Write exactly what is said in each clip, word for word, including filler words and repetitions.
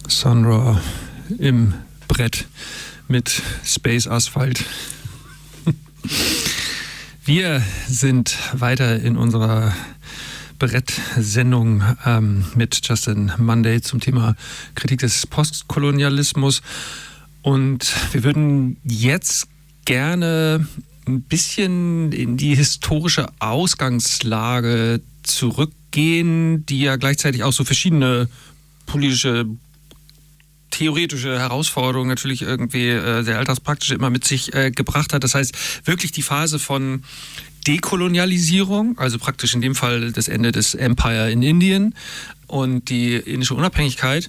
Sun Ra im Brett mit Space Asphalt. Wir sind weiter in unserer Brettsendung ähm, mit Justin Monday zum Thema Kritik des Postkolonialismus. Und wir würden jetzt gerne ein bisschen in die historische Ausgangslage zurückgehen, die ja gleichzeitig auch so verschiedene politische, theoretische Herausforderungen natürlich irgendwie äh, sehr alltagspraktische immer mit sich äh, gebracht hat. Das heißt, wirklich die Phase von Dekolonialisierung, also praktisch in dem Fall das Ende des Empire in Indien und die indische Unabhängigkeit.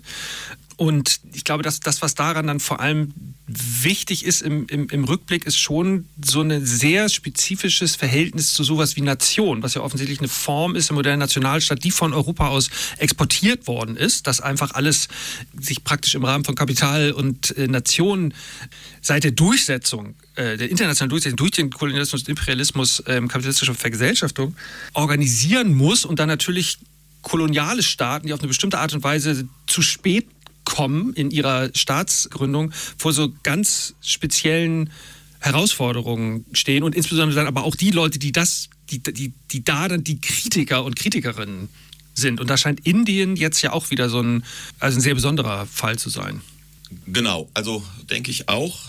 Und ich glaube, dass das, was daran dann vor allem wichtig ist im, im, im Rückblick, ist schon so ein sehr spezifisches Verhältnis zu sowas wie Nation, was ja offensichtlich eine Form ist im modernen Nationalstaat, die von Europa aus exportiert worden ist, dass einfach alles sich praktisch im Rahmen von Kapital und äh, Nation seit der Durchsetzung, äh, der internationalen Durchsetzung durch den Kolonialismus und Imperialismus, äh, kapitalistische Vergesellschaftung organisieren muss und dann natürlich koloniale Staaten, die auf eine bestimmte Art und Weise zu spät kommen in ihrer Staatsgründung, vor so ganz speziellen Herausforderungen stehen und insbesondere dann aber auch die Leute, die das, die, die, die da dann die Kritiker und Kritikerinnen sind. Und da scheint Indien jetzt ja auch wieder so ein, also ein sehr besonderer Fall zu sein. Genau, also denke ich auch,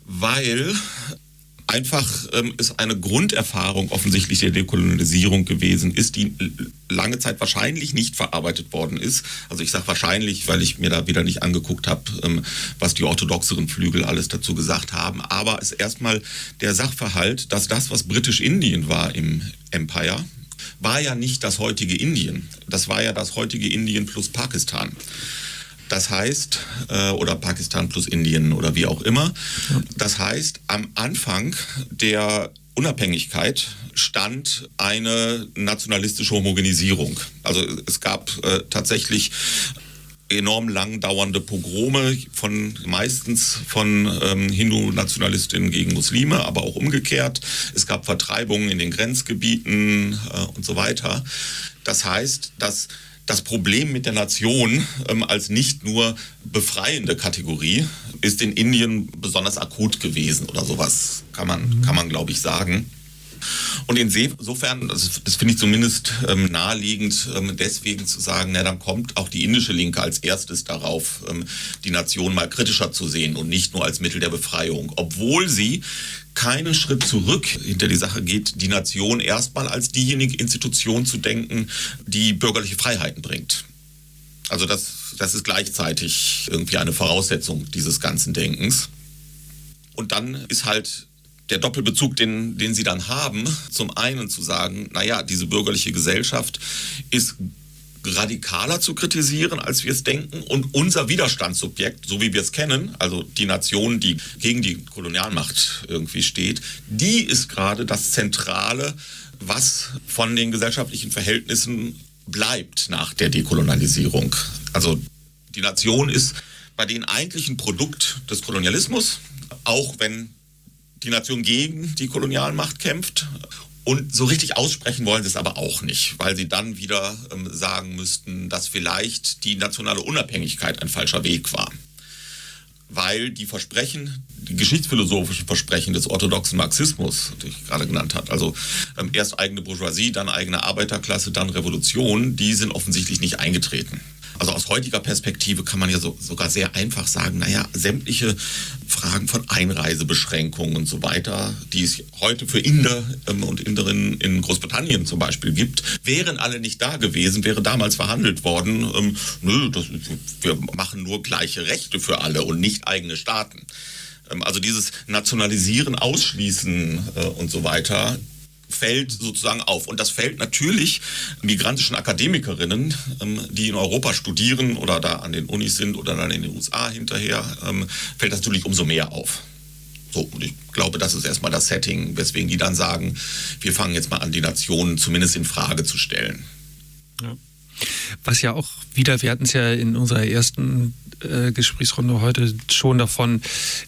weil einfach ähm, es eine Grunderfahrung offensichtlich der Dekolonialisierung gewesen ist, die lange Zeit wahrscheinlich nicht verarbeitet worden ist. Also ich sage wahrscheinlich, weil ich mir da wieder nicht angeguckt habe, ähm, was die orthodoxeren Flügel alles dazu gesagt haben. Aber es ist erstmal der Sachverhalt, dass das, was Britisch-Indien war im Empire, war ja nicht das heutige Indien. Das war ja das heutige Indien plus Pakistan. Das heißt, äh, oder Pakistan plus Indien oder wie auch immer. Das heißt, am Anfang der Unabhängigkeit stand eine nationalistische Homogenisierung. Also es gab äh, tatsächlich enorm lang dauernde Pogrome, von meistens von ähm, Hindu-Nationalistinnen gegen Muslime, aber auch umgekehrt. Es gab Vertreibungen in den Grenzgebieten äh, und so weiter. Das heißt, dass das Problem mit der Nation ähm, als nicht nur befreiende Kategorie ist in Indien besonders akut gewesen oder sowas, kann man, kann man glaube ich, sagen. Und insofern, das, das finde ich zumindest ähm, naheliegend, ähm, deswegen zu sagen, na, dann kommt auch die indische Linke als erstes darauf, ähm, die Nation mal kritischer zu sehen und nicht nur als Mittel der Befreiung, obwohl sie keinen Schritt zurück hinter die Sache geht, die Nation erstmal als diejenige Institution zu denken, die bürgerliche Freiheiten bringt. Also das, das ist gleichzeitig irgendwie eine Voraussetzung dieses ganzen Denkens. Und dann ist halt der Doppelbezug, den, den sie dann haben, zum einen zu sagen, naja, diese bürgerliche Gesellschaft ist radikaler zu kritisieren, als wir es denken, und unser Widerstandssubjekt, so wie wir es kennen, also die Nation, die gegen die Kolonialmacht irgendwie steht, die ist gerade das Zentrale, was von den gesellschaftlichen Verhältnissen bleibt nach der Dekolonialisierung. Also die Nation ist bei denen eigentlich ein Produkt des Kolonialismus, auch wenn die Nation gegen die Kolonialmacht kämpft. Und so richtig aussprechen wollen sie es aber auch nicht, weil sie dann wieder ähm, sagen müssten, dass vielleicht die nationale Unabhängigkeit ein falscher Weg war. Weil die Versprechen, die geschichtsphilosophischen Versprechen des orthodoxen Marxismus, die ich gerade genannt habe, also ähm, erst eigene Bourgeoisie, dann eigene Arbeiterklasse, dann Revolution, die sind offensichtlich nicht eingetreten. Also aus heutiger Perspektive kann man ja so, sogar sehr einfach sagen, naja, sämtliche Fragen von Einreisebeschränkungen und so weiter, die es heute für Inder ähm, und Inderinnen in Großbritannien zum Beispiel gibt, wären alle nicht da gewesen, wäre damals verhandelt worden, ähm, nö, das, wir machen nur gleiche Rechte für alle und nicht eigene Staaten. Ähm, also dieses Nationalisieren, Ausschließen äh, und so weiter fällt sozusagen auf. Und das fällt natürlich migrantischen Akademikerinnen, ähm, die in Europa studieren oder da an den Unis sind oder dann in den U S A hinterher, ähm, fällt das natürlich umso mehr auf. So, und ich glaube, das ist erstmal das Setting, weswegen die dann sagen, wir fangen jetzt mal an, die Nationen zumindest in Frage zu stellen. Ja. Was ja auch wieder, wir hatten es ja in unserer ersten äh, Gesprächsrunde heute schon davon,